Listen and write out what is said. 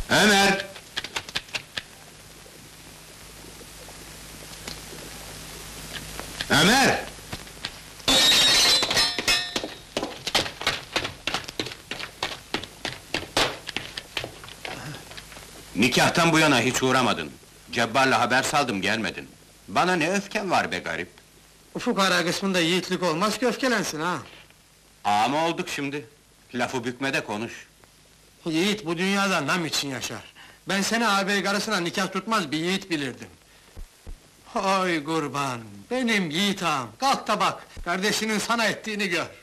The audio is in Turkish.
Ömer! Ömer! Nikahtan bu yana hiç uğramadın. Cebbar'la haber saldım, gelmedin. Bana ne öfken var be garip? Fukara kısmında yiğitlik olmaz ki öfkelensin ha! Ağa mı olduk şimdi? Lafı bükme de konuş. Yiğit bu dünyada nam için yaşar. Ben seni ağabey karısına nikah tutmaz bir yiğit bilirdim. Oy kurban, benim yiğit ağam, kalk da bak, kardeşinin sana ettiğini gör.